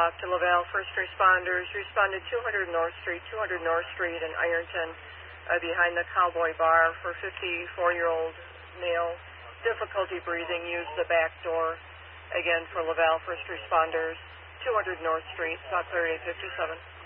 to Laval first responders. Responded 200 North Street, 200 North Street in Ironton, behind the Cowboy Bar for 54-year-old male. Difficulty breathing, used the back door. Again, for Laval first responders, 200 North Street, South Clear 857.